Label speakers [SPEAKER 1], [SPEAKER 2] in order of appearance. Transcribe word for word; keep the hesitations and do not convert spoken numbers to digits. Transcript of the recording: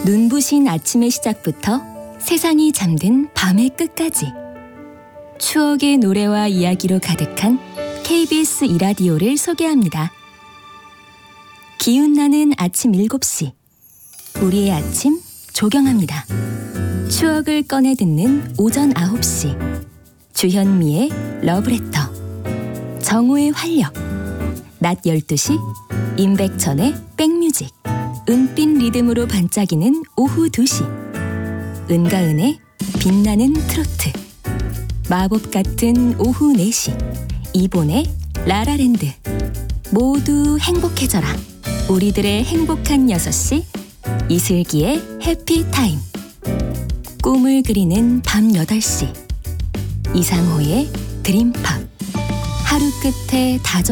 [SPEAKER 1] 눈부신 아침의 시작부터 세상이 잠든 밤의 끝까지 추억의 노래와 이야기로 가득한 케이비에스 이라디오를 소개합니다. 기운나는 아침 일곱 시 우리의 아침 조경합니다. 추억을 꺼내 듣는 오전 아홉 시 주현미의 러브레터, 정우의 활력, 낮 열두 시 임백천의 백뮤직, 은빛 리듬으로 반짝이는 오후 두 시 은가은의 빛나는 트로트, 마법 같은 오후 네 시 이본의 라라랜드. 모두 행복해져라. 우리들의 행복한 여섯 시 이슬기의 해피타임. 꿈을 그리는 밤 여덟 시 이상호의 드림팝. 하루 끝에 다져